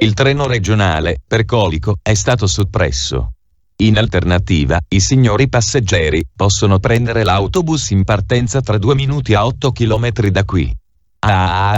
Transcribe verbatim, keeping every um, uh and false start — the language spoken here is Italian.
Il treno regionale, per Colico, è stato soppresso. In alternativa, i signori passeggeri possono prendere l'autobus in partenza tra due minuti a otto chilometri da qui. Ah!